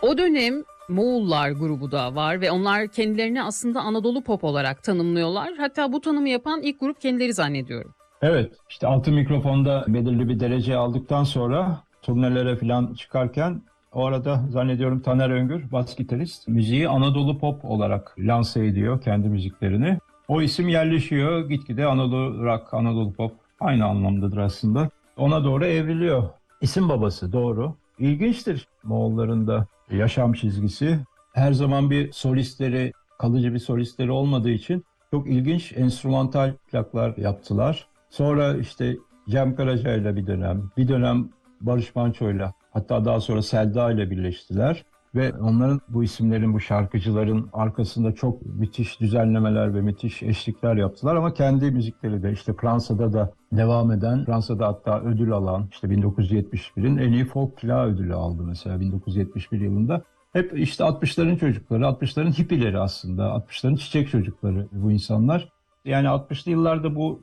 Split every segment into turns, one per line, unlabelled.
O dönem Moğollar grubu da var ve onlar kendilerini aslında Anadolu pop olarak tanımlıyorlar. Hatta bu tanımı yapan ilk grup kendileri zannediyorum.
Evet, işte altın mikrofonda belirli bir derece aldıktan sonra turnelere falan çıkarken o arada zannediyorum Taner Öngür, bas gitarist, müziği Anadolu pop olarak lanse ediyor kendi müziklerini. O isim yerleşiyor, gitgide Anadolu rock, Anadolu pop aynı anlamdadır aslında. Ona doğru evriliyor. İsim babası doğru. İlginçtir Moğolların da yaşam çizgisi. Her zaman bir solistleri, kalıcı bir solistleri olmadığı için çok ilginç enstrümantal plaklar yaptılar. Sonra işte Cem Karaca'yla bir dönem Barış Manço'yla, hatta daha sonra Selda ile birleştiler. Ve onların, bu isimlerin, bu şarkıcıların arkasında çok müthiş düzenlemeler ve müthiş eşlikler yaptılar. Ama kendi müzikleri de işte Fransa'da da devam eden, Fransa'da hatta ödül alan, işte 1971'in en iyi folk plağı ödülü aldı mesela 1971 yılında. Hep işte 60'ların çocukları, 60'ların hippileri aslında, 60'ların çiçek çocukları bu insanlar. Yani 60'lı yıllarda bu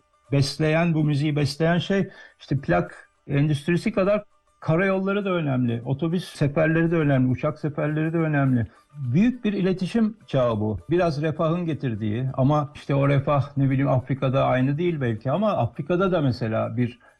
müziği besleyen şey işte plak endüstrisi kadar karayolları da önemli, otobüs seferleri de önemli, uçak seferleri de önemli. Büyük bir iletişim çağı bu. Biraz refahın getirdiği ama işte o refah ne bileyim Afrika'da aynı değil belki ama Afrika'da da mesela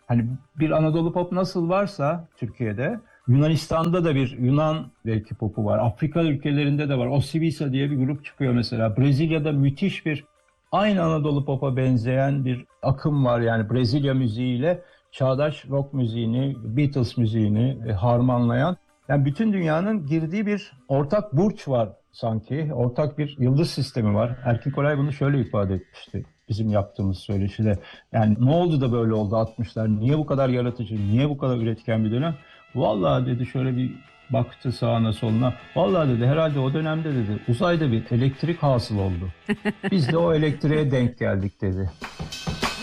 bir Anadolu pop nasıl varsa Türkiye'de, Yunanistan'da da bir Yunan belki popu var. Afrika ülkelerinde de var. Osibisa diye bir grup çıkıyor mesela. Brezilya'da müthiş bir aynı Anadolu pop'a benzeyen bir akım var. Yani Brezilya müziğiyle çağdaş rock müziğini, Beatles müziğini harmanlayan, yani bütün dünyanın girdiği bir ortak burç var sanki. Ortak bir yıldız sistemi var. Erkin Koray bunu şöyle ifade etmişti bizim yaptığımız söyleşide. Yani ne oldu da böyle oldu 60'lar? Niye bu kadar yaratıcı? Niye bu kadar üretken bir dönem? Vallahi dedi, şöyle bir baktı sağına soluna. Vallahi dedi, herhalde o dönemde dedi uzayda bir elektrik hasıl oldu. Biz de o elektriğe denk geldik dedi.